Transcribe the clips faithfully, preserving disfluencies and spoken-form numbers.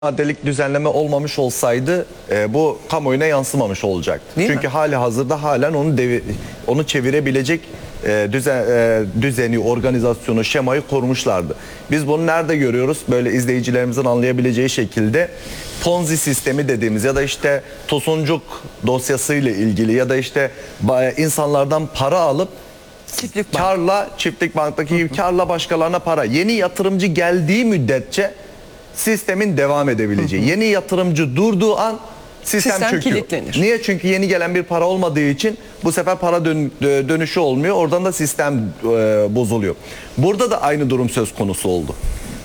maddelik düzenleme olmamış olsaydı e, bu kamuoyuna yansımamış olacaktı. Değil Çünkü mi? hali hazırda halen onu devi, onu çevirebilecek e, düzen, e, düzeni, organizasyonu, şemayı kurmuşlardı. Biz bunu nerede görüyoruz? Böyle izleyicilerimizin anlayabileceği şekilde Ponzi sistemi dediğimiz ya da işte Tosuncuk dosyasıyla ilgili ya da işte insanlardan para alıp Çiftlik bank. karla, çiftlik banktaki gibi karla başkalarına para. Yeni yatırımcı geldiği müddetçe sistemin devam edebileceği. Hı hı. Yeni yatırımcı durduğu an sistem, Sistem çöküyor. kilitlenir. Niye? Çünkü yeni gelen bir para olmadığı için bu sefer para dön dönüşü olmuyor. Oradan da sistem e, bozuluyor. Burada da aynı durum söz konusu oldu.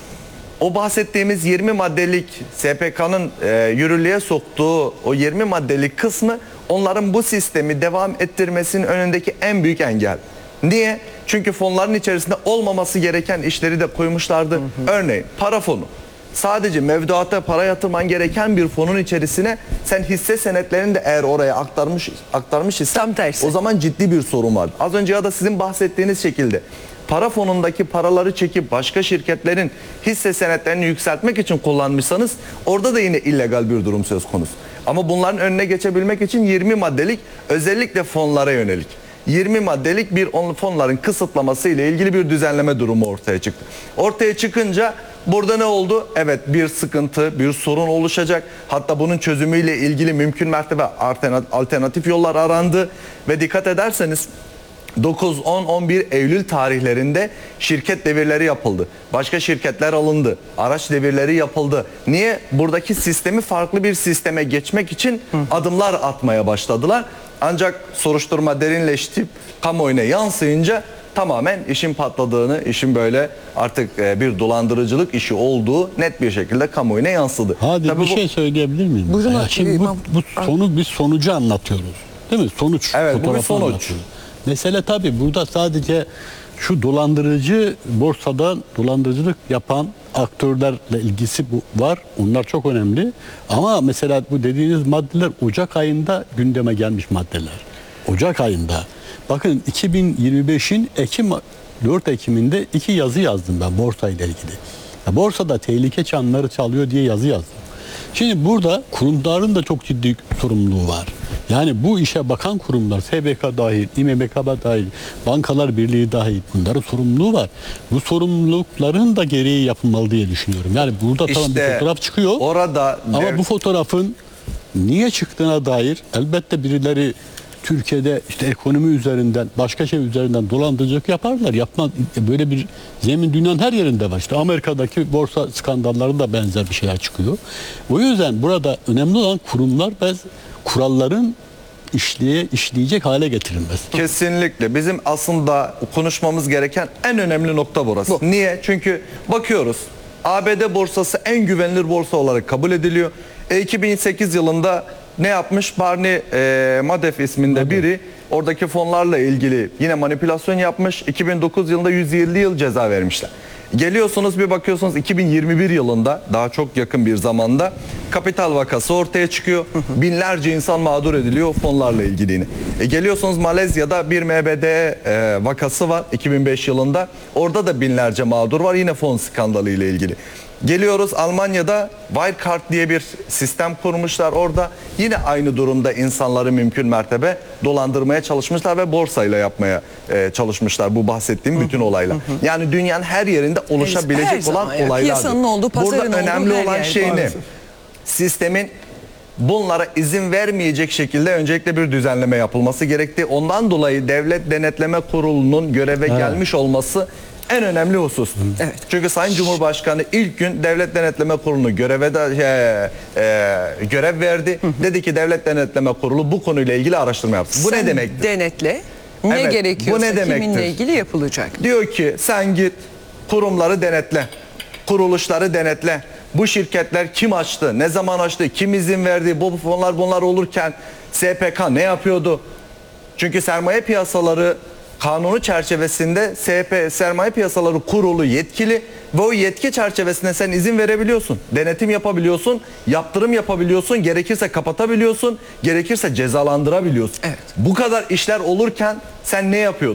O bahsettiğimiz yirmi maddelik S P K'nın e, yürürlüğe soktuğu o yirmi maddelik kısmı onların bu sistemi devam ettirmesinin önündeki en büyük engel. Niye? Çünkü fonların içerisinde olmaması gereken işleri de koymuşlardı. Hı hı. Örneğin para fonu. Sadece mevduata para yatırman gereken bir fonun içerisine sen hisse senetlerini de eğer oraya aktarmış aktarmış ise Tam tersi. o zaman ciddi bir sorun var. Az önce ya da sizin bahsettiğiniz şekilde para fonundaki paraları çekip başka şirketlerin hisse senetlerini yükseltmek için kullanmışsanız orada da yine illegal bir durum söz konusu. Ama bunların önüne geçebilmek için yirmi maddelik özellikle fonlara yönelik yirmi maddelik bir fonların kısıtlaması ile ilgili bir düzenleme durumu ortaya çıktı. Ortaya çıkınca burada ne oldu? Evet, bir sıkıntı, bir sorun oluşacak. Hatta bunun çözümüyle ilgili mümkün mertebe alternatif yollar arandı ve dikkat ederseniz dokuz, on, on bir Eylül tarihlerinde şirket devirleri yapıldı. Başka şirketler alındı. Araç devirleri yapıldı. Niye? Buradaki sistemi farklı bir sisteme geçmek için adımlar atmaya başladılar. Ancak soruşturma derinleşti, kamuoyuna yansıyınca tamamen işin patladığını, işin böyle artık bir dolandırıcılık işi olduğu net bir şekilde kamuoyuna yansıdı. Hadi Tabii bir bu, şey söyleyebilir miyim? Buyurun, Ya şimdi bu, İmam. bu sonu biz sonucu anlatıyoruz. Değil mi? Sonuç. Evet, bu bir fotoğrafı sonuç. anlatıyoruz. Mesele tabii burada sadece şu dolandırıcı borsadan dolandırıcılık yapan aktörlerle ilgisi bu var. Onlar çok önemli. Ama mesela bu dediğiniz maddeler Ocak ayında gündeme gelmiş maddeler. Ocak ayında. Bakın iki bin yirmi beşin Ekim dört Ekim'inde iki yazı yazdım ben borsa ile ilgili. Ya borsada tehlike çanları çalıyor diye yazı yazdım. Şimdi burada kurumların da çok ciddi sorumluluğu var. Yani bu işe bakan kurumlar, S B K dahil, İ M B K dahil, Bankalar Birliği dahil bunların sorumluluğu var. Bu sorumlulukların da gereği yapılmalı diye düşünüyorum. Yani burada İşte tamam bir fotoğraf çıkıyor orada ama dev... bu fotoğrafın niye çıktığına dair elbette birileri Türkiye'de işte ekonomi üzerinden, başka şey üzerinden dolandırıcılık yaparlar. Yapma, böyle bir zemin dünyanın her yerinde var. İşte Amerika'daki borsa skandallarında benzer bir şeyler çıkıyor. O yüzden burada önemli olan kurumlar ve kuralların işleye, işleyecek hale getirilmesi. Kesinlikle. Bizim aslında konuşmamız gereken en önemli nokta burası. Bu. Niye? Çünkü bakıyoruz A B D borsası en güvenilir borsa olarak kabul ediliyor. E, iki bin sekiz yılında ne yapmış? Barney e, Madoff isminde Madoff. biri oradaki fonlarla ilgili yine manipülasyon yapmış. iki bin dokuz yılında yüz elli yıl ceza vermişler. Geliyorsunuz bir bakıyorsunuz iki bin yirmi bir yılında daha çok yakın bir zamanda kapital vakası ortaya çıkıyor. Binlerce insan mağdur ediliyor fonlarla ilgili. E geliyorsunuz Malezya'da bir M B D e, vakası var iki bin beş yılında. Orada da binlerce mağdur var yine fon skandalı ile ilgili. Geliyoruz Almanya'da Wirecard diye bir sistem kurmuşlar orada. Yine aynı durumda insanları mümkün mertebe dolandırmaya çalışmışlar ve borsayla yapmaya e, çalışmışlar bu bahsettiğim bütün olaylar. Yani dünyanın her yerinde Her oluşabilecek zaman olan yani. olaylardır. Piyasanın olduğu, pazarın Burada olduğu önemli her olan yer şey ne? maalesef. Sistemin bunlara izin vermeyecek şekilde öncelikle bir düzenleme yapılması gerekti. Ondan dolayı Devlet Denetleme Kurulu'nun göreve Evet. gelmiş olması en önemli husus. Evet. Çünkü Sayın Cumhurbaşkanı ilk gün Devlet Denetleme Kurulu'nu göreve de, e, e, görev verdi. Dedi ki Devlet Denetleme Kurulu bu konuyla ilgili araştırma yapsın. Bu Sen ne demektir? denetle. Ne Evet, gerekiyorsa bu ne demektir? kiminle ilgili yapılacak. Diyor ki sen git kurumları denetle, kuruluşları denetle. Bu şirketler kim açtı, ne zaman açtı, kim izin verdi, bu fonlar bunlar olurken S P K ne yapıyordu? Çünkü sermaye piyasaları kanunu çerçevesinde S P Sermaye Piyasaları Kurulu yetkili ve o yetki çerçevesinde sen izin verebiliyorsun. Denetim yapabiliyorsun, yaptırım yapabiliyorsun, gerekirse kapatabiliyorsun, gerekirse cezalandırabiliyorsun. Evet. Bu kadar işler olurken sen ne yapıyordun?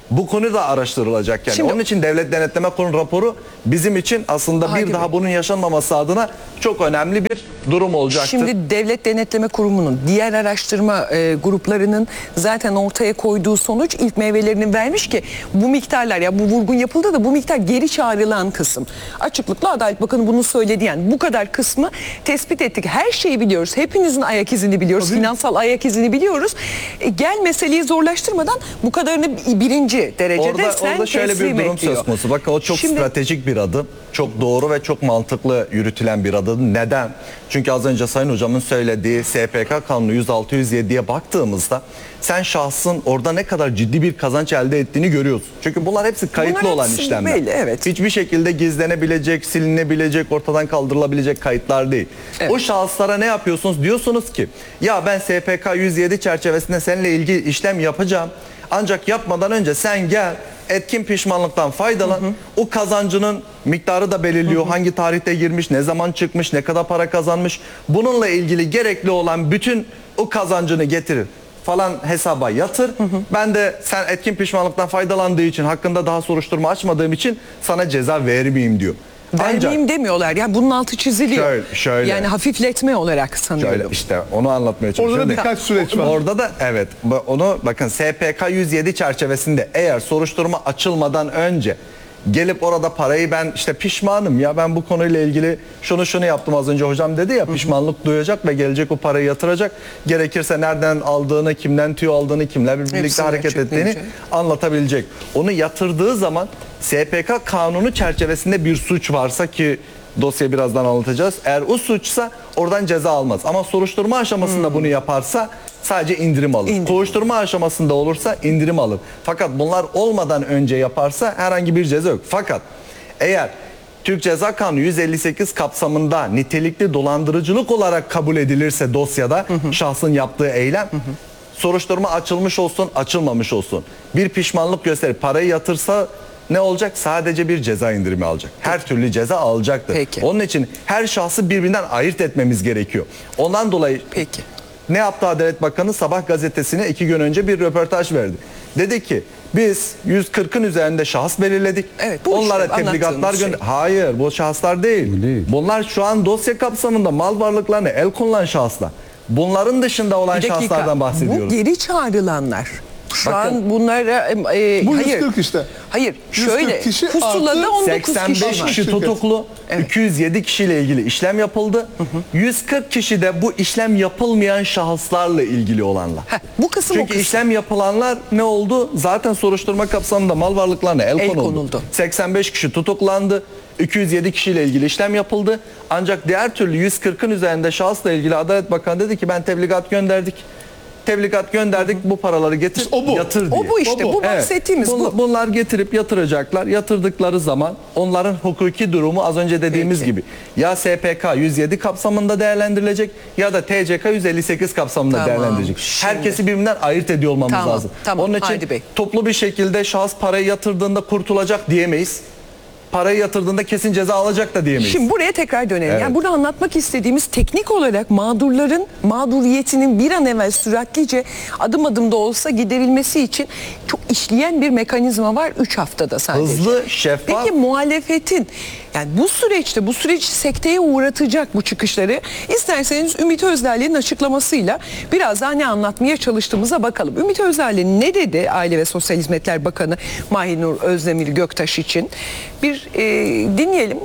Bu konu da araştırılacak yani. Şimdi- Onun için Devlet Denetleme Kurulu raporu bizim için aslında Hadi bir daha be. bunun yaşanmaması adına çok önemli bir durum olacaktır. Şimdi Devlet Denetleme Kurumu'nun diğer araştırma e, gruplarının zaten ortaya koyduğu sonuç ilk meyvelerini vermiş ki bu miktarlar, ya bu vurgun yapıldı da bu miktar geri çağrılan kısım. Açıklıkla Adalet Bakanı bunu söyledi, yani bu kadar kısmı tespit ettik. Her şeyi biliyoruz. Hepinizin ayak izini biliyoruz. Finansal ayak izini biliyoruz. E, gel meseleyi zorlaştırmadan bu kadarını birinci derecede Orada, sen orada şöyle bir teslim durum et diyor. söz konusu. Bakın o çok Şimdi- stratejik bir adım. Çok doğru ve çok mantıklı yürütülen bir adım. Neden? Çünkü az önce Sayın Hocam'ın söylediği S P K Kanunu yüz altı yüz yediye baktığımızda sen şahsın orada ne kadar ciddi bir kazanç elde ettiğini görüyorsun. Çünkü bunlar hepsi kayıtlı Bunlar olan hepsi işlemler. belli, evet. Hiçbir şekilde gizlenebilecek, silinebilecek, ortadan kaldırılabilecek kayıtlar değil. Evet. O şahıslara ne yapıyorsunuz? Diyorsunuz ki ya ben S P K yüz yedi çerçevesinde seninle ilgili işlem yapacağım. Ancak yapmadan önce sen gel, etkin pişmanlıktan faydalan. Hı hı. O kazancının miktarı da belirliyor. Hı hı. Hangi tarihte girmiş, ne zaman çıkmış, ne kadar para kazanmış. Bununla ilgili gerekli olan bütün o kazancını getirir falan hesaba yatır. Hı hı. Ben de sen etkin pişmanlıktan faydalandığı için, hakkında daha soruşturma açmadığım için sana ceza vermeyeyim diyor. Vermeyeyim demiyorlar. Ya bunun altı çiziliyor. Şöyle, şöyle. Yani hafifletme olarak sanıyorum. Şöyle işte onu anlatmaya çalışıyorum. Orada da birkaç süreç var. Orada da evet, bu- onu bakın S P K yüz yedi çerçevesinde eğer soruşturma açılmadan önce gelip orada parayı ben işte pişmanım ya, ben bu konuyla ilgili şunu şunu yaptım, az önce hocam dedi ya, pişmanlık duyacak ve gelecek o parayı yatıracak. Gerekirse nereden aldığını, kimden tüyo aldığını, kimlerle birlikte Hepsini hareket ettiğini açıklayacak. anlatabilecek. Onu yatırdığı zaman S P K kanunu çerçevesinde bir suç varsa, ki dosyayı birazdan anlatacağız. Eğer o suçsa oradan ceza almaz. Ama soruşturma aşamasında bunu yaparsa sadece indirim alır. İndirim. Kovuşturma aşamasında olursa indirim alır. Fakat bunlar olmadan önce yaparsa herhangi bir ceza yok. Fakat eğer Türk Ceza Kanunu yüz elli sekiz kapsamında nitelikli dolandırıcılık olarak kabul edilirse dosyada şahsın yaptığı eylem, soruşturma açılmış olsun, açılmamış olsun, bir pişmanlık gösterip parayı yatırsa ne olacak? Sadece bir ceza indirimi alacak. Her türlü ceza alacaktır. Peki. Onun için her şahsı birbirinden ayırt etmemiz gerekiyor. Ondan dolayı Peki. ne yaptı Adalet Bakanı? Sabah gazetesine iki gün önce bir röportaj verdi. Dedi ki biz yüz kırkın üzerinde şahıs belirledik. Evet, bu Onlara işte tebligatlar anlattığımız gönder. şey. Hayır, bu şahıslar değil. Bu değil. Bunlar şu an dosya kapsamında mal varlıklarına el konulan şahıslar. Bunların dışında olan Bir dakika. şahıslardan bahsediyoruz. Bu geri çağrılanlar. Şu Bakın, an bunlara e, Bu hayır. yüz kırk işte. Hayır. yüz kırk Şöyle kişi pusulada artı on dokuz seksen beş kişi var. kişi tutuklu, iki yüz yedi kişiyle ilgili işlem yapıldı. yüz kırk kişi de bu işlem yapılmayan şahıslarla ilgili olanlar. Heh, bu kısım o Çünkü kısım. işlem yapılanlar ne oldu? Zaten soruşturma kapsamında mal varlıklarına el, El konuldu. konuldu. seksen beş kişi tutuklandı. iki yüz yedi kişiyle ilgili işlem yapıldı. Ancak diğer türlü yüz kırkın üzerinde şahısla ilgili Adalet Bakanı dedi ki ben tebligat gönderdik. Tebligat gönderdik, bu paraları getir, İşte o bu. yatır diye. O bu işte. O bu. Bu bahsettiğimiz Bunla- bu. Bunlar getirip yatıracaklar. Yatırdıkları zaman onların hukuki durumu az önce dediğimiz Peki. gibi ya S P K yüz yedi kapsamında değerlendirilecek ya da T C K yüz elli sekiz kapsamında Tamam, değerlendirilecek. şimdi. Herkesi birbirinden ayırt ediyor olmamız Tamam, lazım. tamam, Onun için Haydi Bey. toplu bir şekilde şahıs parayı yatırdığında kurtulacak diyemeyiz. Parayı yatırdığında kesin ceza alacak da diyemeyiz. Şimdi buraya tekrar dönelim. Evet. Yani burada anlatmak istediğimiz teknik olarak mağdurların mağduriyetinin bir an evvel süratlice adım adım da olsa giderilmesi için çok işleyen bir mekanizma var üç haftada sadece. Hızlı, şeffaf. Peki muhalefetin yani bu süreçte bu süreç sekteye uğratacak bu çıkışları isterseniz Ümit Özdağ'ın açıklamasıyla biraz daha ne anlatmaya çalıştığımıza bakalım. Ümit Özdağ ne dedi Aile ve Sosyal Hizmetler Bakanı Mahinur Özdemir Göktaş için? Bir e, dinleyelim.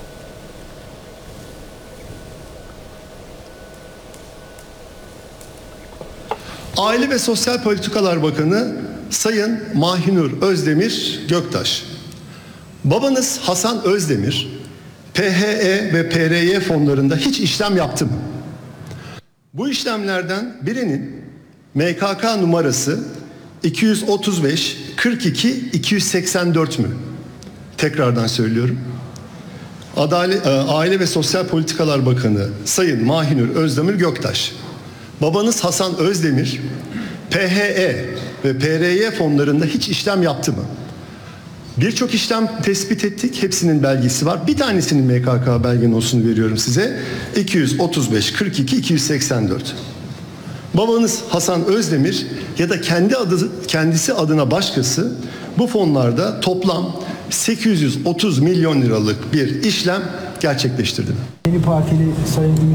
Aile ve Sosyal Politikalar Bakanı Sayın Mahinur Özdemir Göktaş. Babanız Hasan Özdemir, P H E ve P R Y fonlarında hiç işlem yaptı mı? Bu işlemlerden birinin M K K numarası iki yüz otuz beş kırk iki iki yüz seksen dört mü? Tekrardan söylüyorum. Adalet, e, Aile ve Sosyal Politikalar Bakanı Sayın Mahinur Özdemir Göktaş. Babanız Hasan Özdemir, P H E ve P R Y fonlarında hiç işlem yaptı mı? Birçok işlem tespit ettik. Hepsinin belgesi var. Bir tanesinin M K K belge nosunu veriyorum size. iki yüz otuz beş kırk iki iki yüz seksen dört. babanız Hasan Özdemir ya da kendi adı kendisi adına başkası bu fonlarda toplam sekiz yüz otuz milyon liralık bir işlem gerçekleştirdi. Yeni Partili Sayın Ümit